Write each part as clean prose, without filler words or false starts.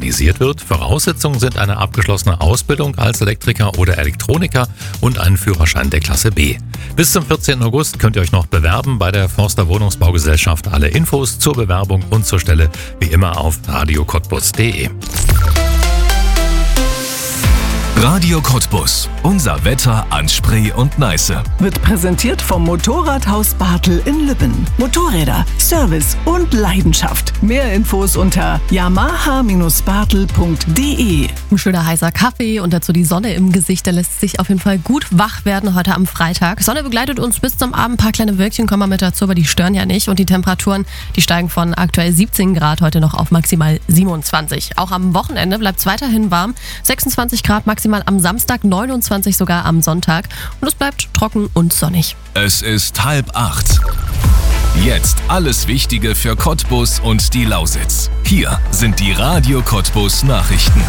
organisiert wird. Voraussetzungen sind eine abgeschlossene Ausbildung als Elektriker oder Elektroniker und einen Führerschein der Klasse B. Bis zum 14. August könnt ihr euch noch bewerben bei der Forster Wohnungsbaugesellschaft. Alle Infos zur Bewerbung und zur Stelle wie immer auf radiocottbus.de. Radio Cottbus. Unser Wetter an Spree und Neiße. Wird präsentiert vom Motorradhaus Bartel in Lübben. Motorräder, Service und Leidenschaft. Mehr Infos unter yamaha-bartel.de. Ein schöner heißer Kaffee und dazu die Sonne im Gesicht. Da lässt sich auf jeden Fall gut wach werden heute am Freitag. Sonne begleitet uns bis zum Abend. Ein paar kleine Wölkchen kommen wir mit dazu, aber die stören ja nicht. Und die Temperaturen, die steigen von aktuell 17 Grad heute noch auf maximal 27. Auch am Wochenende bleibt es weiterhin warm. 26 Grad maximal am Samstag, 29 sogar am Sonntag. Und es bleibt trocken und sonnig. Es ist 7:30. Jetzt alles Wichtige für Cottbus und die Lausitz. Hier sind die Radio Cottbus Nachrichten.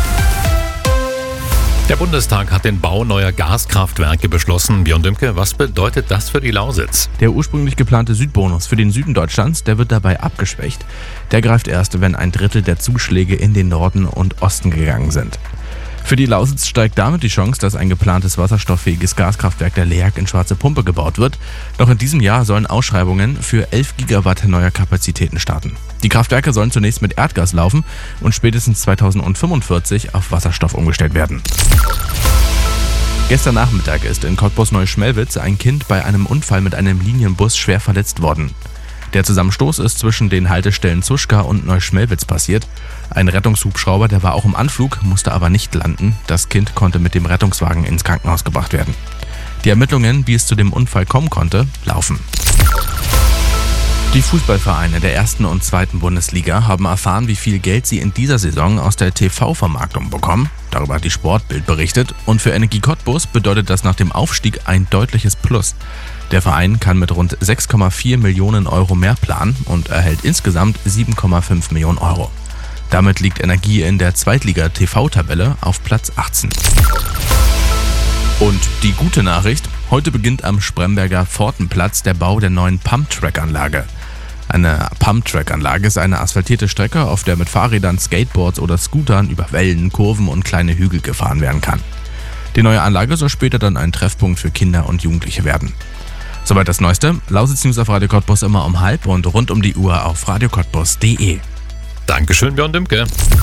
Der Bundestag hat den Bau neuer Gaskraftwerke beschlossen. Björn Dümke, was bedeutet das für die Lausitz? Der ursprünglich geplante Südbonus für den Süden Deutschlands, der wird dabei abgeschwächt. Der greift erst, wenn 1/3 der Zuschläge in den Norden und Osten gegangen sind. Für die Lausitz steigt damit die Chance, dass ein geplantes wasserstofffähiges Gaskraftwerk der LEAG in Schwarze Pumpe gebaut wird. Noch in diesem Jahr sollen Ausschreibungen für 11 Gigawatt neuer Kapazitäten starten. Die Kraftwerke sollen zunächst mit Erdgas laufen und spätestens 2045 auf Wasserstoff umgestellt werden. Gestern Nachmittag ist in Cottbus-Neuschmelwitz ein Kind bei einem Unfall mit einem Linienbus schwer verletzt worden. Der Zusammenstoß ist zwischen den Haltestellen Zuschka und Neuschmelwitz passiert. Ein Rettungshubschrauber, der war auch im Anflug, musste aber nicht landen. Das Kind konnte mit dem Rettungswagen ins Krankenhaus gebracht werden. Die Ermittlungen, wie es zu dem Unfall kommen konnte, laufen. Die Fußballvereine der 1. und 2. Bundesliga haben erfahren, wie viel Geld sie in dieser Saison aus der TV-Vermarktung bekommen. Darüber hat die Sportbild berichtet. Und für Energie Cottbus bedeutet das nach dem Aufstieg ein deutliches Plus. Der Verein kann mit rund 6,4 Millionen Euro mehr planen und erhält insgesamt 7,5 Millionen Euro. Damit liegt Energie in der Zweitliga-TV-Tabelle auf Platz 18. Und die gute Nachricht: Heute beginnt am Spremberger Pfortenplatz der Bau der neuen Pumptrack-Anlage. Eine Pumptrack-Anlage ist eine asphaltierte Strecke, auf der mit Fahrrädern, Skateboards oder Scootern über Wellen, Kurven und kleine Hügel gefahren werden kann. Die neue Anlage soll später dann ein Treffpunkt für Kinder und Jugendliche werden. Soweit das Neueste. Lausitz News auf Radio Cottbus immer um 12 und rund um die Uhr auf radiocottbus.de. Dankeschön, Björn Dümke.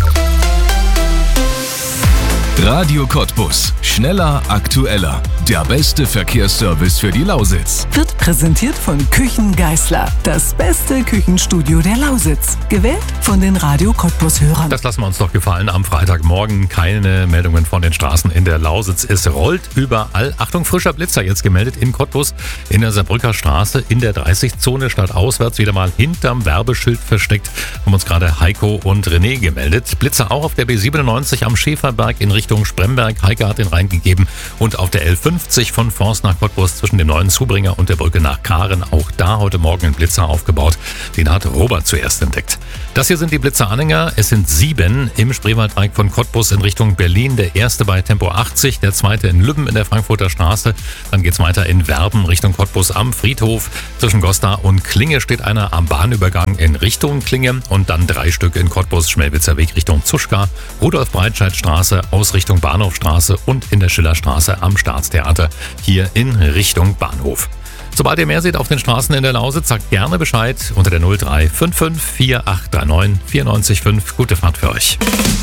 Radio Cottbus. Schneller, aktueller. Der beste Verkehrsservice für die Lausitz. Wird präsentiert von Küchen Geißler. Das beste Küchenstudio der Lausitz. Gewählt von den Radio Cottbus-Hörern. Das lassen wir uns doch gefallen. Am Freitagmorgen keine Meldungen von den Straßen in der Lausitz. Es rollt überall. Achtung, frischer Blitzer jetzt gemeldet in Cottbus, in der Saarbrücker Straße, in der 30-Zone statt auswärts, wieder mal hinterm Werbeschild versteckt. Haben uns gerade Heiko und René gemeldet. Blitzer auch auf der B97 am Schäferberg in Richtung Spremberg. Heike hat den reingegeben. Und auf der L50 von Forst nach Cottbus zwischen dem neuen Zubringer und der Brücke nach Karen. Auch da heute Morgen ein Blitzer aufgebaut. Den hat Robert zuerst entdeckt. Das hier sind die Blitzeranhänger. Es sind 7 im Spreewaldreieck von Cottbus in Richtung Berlin. Der erste bei Tempo 80, der zweite in Lübben in der Frankfurter Straße. Dann geht's weiter in Werben Richtung Cottbus am Friedhof. Zwischen Goslar und Klinge steht einer am Bahnübergang in Richtung Klinge. Und dann 3 Stück in Cottbus, Schmelwitzer Weg Richtung Zuschka, Rudolf-Breitscheid-Straße aus Richtung Bahnhofstraße und in der Schillerstraße am Staatstheater hier in Richtung Bahnhof. Sobald ihr mehr seht auf den Straßen in der Lausitz, sagt gerne Bescheid unter der 0355 4839 94,5. Gute Fahrt für euch.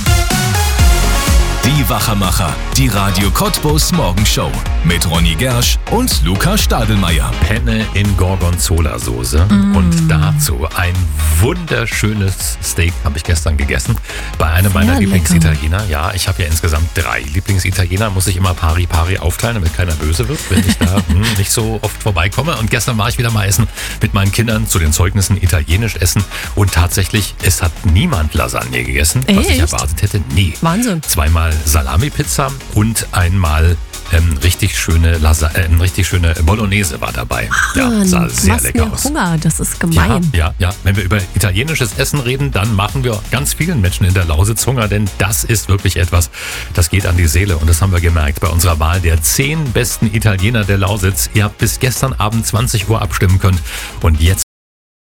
Die Wachermacher, die Radio Cottbus Morgenshow mit Ronny Gersch und Luca Stadelmeier. Penne in Gorgonzola-Soße und dazu ein wunderschönes Steak habe ich gestern gegessen bei einem meiner Lieblingsitaliener. Ja, ich habe ja insgesamt 3 Lieblingsitaliener, muss ich immer pari aufteilen, damit keiner böse wird, wenn ich da nicht so oft vorbeikomme. Und gestern war ich wieder mal essen mit meinen Kindern zu den Zeugnissen italienisch essen und tatsächlich, es hat niemand Lasagne gegessen, was ich erwartet hätte. Nee. Wahnsinn. 2-mal Salami-Pizza und einmal richtig schöne Bolognese war dabei. Ja, sah sehr lecker aus. Hunger, das ist gemein. Ja. Wenn wir über italienisches Essen reden, dann machen wir ganz vielen Menschen in der Lausitz Hunger, denn das ist wirklich etwas, das geht an die Seele. Und das haben wir gemerkt bei unserer Wahl der 10 besten Italiener der Lausitz. Ihr habt bis gestern Abend 20 Uhr abstimmen können und jetzt